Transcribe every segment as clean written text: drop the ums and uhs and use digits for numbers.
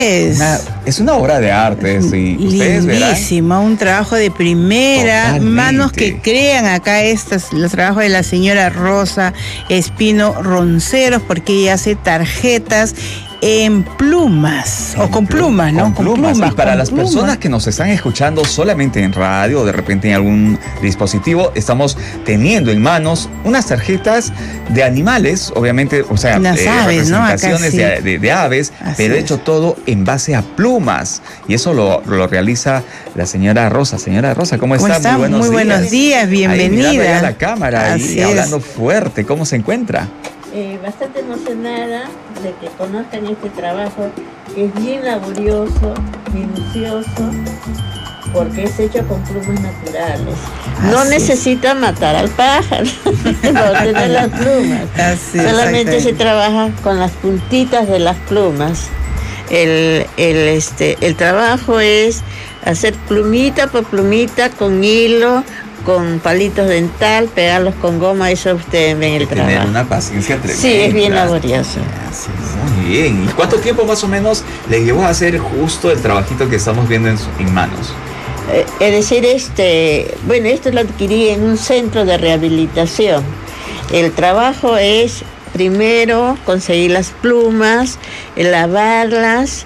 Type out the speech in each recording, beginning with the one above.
Es una obra de arte, sí. Ustedes verán. Lindísima, un trabajo de primera. Totalmente. Manos que crean acá los trabajos de la señora Rosa Espino Ronceros, porque ella hace tarjetas en plumas, o con plumas, ¿no? Con plumas. Y para las personas que nos están escuchando solamente en radio o de repente en algún dispositivo, estamos teniendo en manos unas tarjetas de animales, obviamente, o sea, aves, representaciones, ¿no? Acá, de aves, así pero hecho todo en base a plumas. Y eso lo realiza la señora Rosa. Señora Rosa, ¿cómo está? Muy buenos días, bienvenida. Ahí mirando a la cámara y hablando fuerte, ¿cómo se encuentra? Bastante emocionada de que conozcan este trabajo, que es bien laborioso, minucioso, porque es hecho con plumas naturales. No necesita matar al pájaro para tener las plumas. Solamente se trabaja con las puntitas de las plumas. El trabajo es hacer plumita por plumita con hilo, con palitos dental, pegarlos con goma, eso ustedes ven el trabajo. Tener una paciencia tremenda. Sí, es bien laborioso. Muy bien. ¿Y cuánto tiempo más o menos le llevó a hacer justo el trabajito que estamos viendo en manos? Es decir, esto lo adquirí en un centro de rehabilitación. El trabajo es primero conseguir las plumas, lavarlas,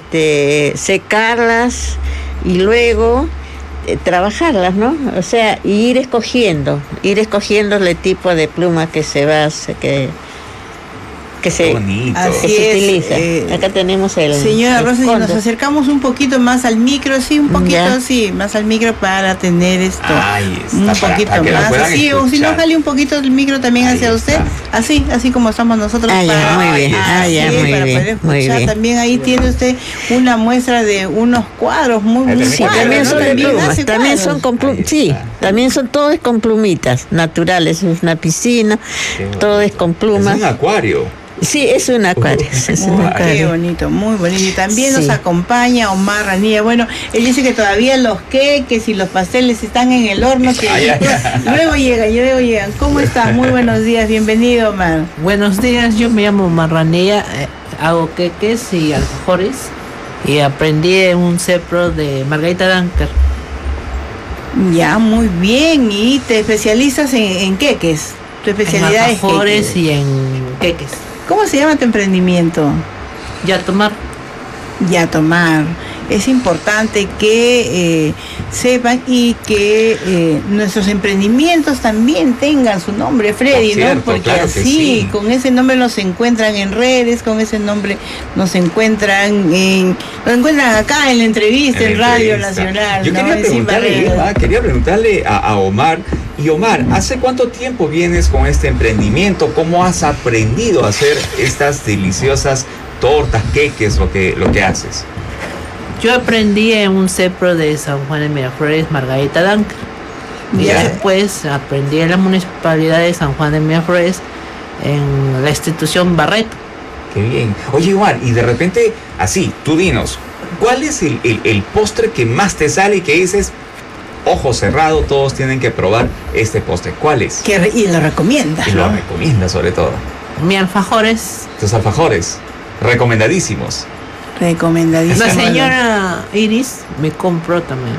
secarlas y luego trabajarlas, ¿no? O sea, ir escogiendo el tipo de pluma que se va a que se utiliza. Acá tenemos el... Señora Rosa, si nos acercamos un poquito más al micro, sí, un poquito así, más al micro para tener esto. Ahí está, un poquito más así, o si no, jale un poquito el micro también hacia usted, así como estamos nosotros. Muy bien, para poder escuchar. También ahí tiene usted una muestra de unos cuadros muy sí, también son de plumas, también son con plumas, sí, también son todos con plumitas naturales, es una piscina, todo es con plumas. Es un acuario. Sí, es un acuario. Qué bonito, muy bonito. Y también nos acompaña Omar Ranilla. Bueno, él dice que todavía los queques y los pasteles están en el horno, que luego llegan. ¿Cómo estás? Muy buenos días, bienvenido, Omar. Buenos días, yo me llamo Omar Ranilla, hago queques y alfajores y aprendí en un CEPRO de Margarita Dunker. Ya, muy bien. ¿Y te especializas en queques? ¿Tu especialidad es alfajores y en queques? ¿Cómo se llama tu emprendimiento? Yatomar. Es importante que sepan y que nuestros emprendimientos también tengan su nombre, Freddy, ¿no? Porque claro así, con ese nombre nos encuentran en redes, con ese nombre nos encuentran acá en la entrevista, en Radio Nacional. Yo quería preguntarle a Omar. Y Omar, ¿hace cuánto tiempo vienes con este emprendimiento? ¿Cómo has aprendido a hacer estas deliciosas tortas, queques, lo que haces? Yo aprendí en un CEPRO de San Juan de Miraflores, Margarita Dunker. Y después aprendí en la municipalidad de San Juan de Miraflores, en la institución Barreto. Qué bien. Oye, Omar, y de repente, así, tú dinos, ¿cuál es el postre que más te sale y que dices, ojo cerrado, todos tienen que probar este postre? ¿Cuál es? Y lo recomienda. Y lo recomienda sobre todo. Mis alfajores. Tus alfajores, recomendadísimos. Recomendadísimo. La señora Iris me compró también.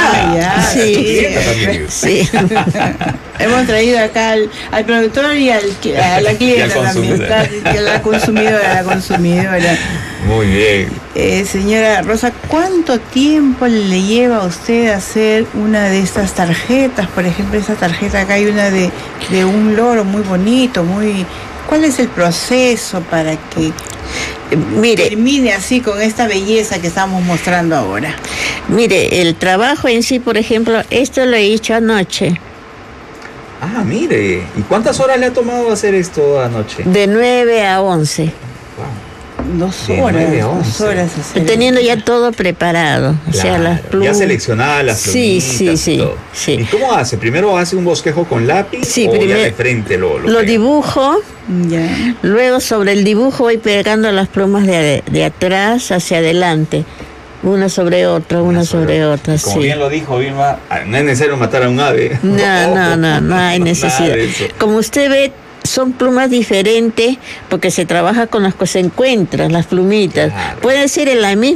Sí. Hemos traído acá al productor y a la clienta también, que la consumidora. Muy bien. Señora Rosa, ¿cuánto tiempo le lleva a usted a hacer una de estas tarjetas? Por ejemplo, esta tarjeta acá hay una de un loro muy bonito, ¿cuál es el proceso para que termine así con esta belleza que estamos mostrando ahora? Mire, el trabajo en sí, por ejemplo, esto lo he hecho anoche. Ah, mire. ¿Y cuántas horas le ha tomado hacer esto anoche? De 9 a 11. Wow. 2 horas. Teniendo ya todo preparado. Claro, o sea, las plumas. Ya seleccionadas las plumitas. Sí. ¿Y cómo hace? ¿Primero hace un bosquejo con lápiz o ya de frente lo dibujo? Ya. Luego sobre el dibujo voy pegando las plumas de atrás hacia adelante. Una sobre otra. Como bien lo dijo Vilma, no es necesario matar a un ave. No hay necesidad. Como usted ve, son plumas diferentes porque se trabaja con las que se encuentran, las plumitas. Claro. Puede ser en la misma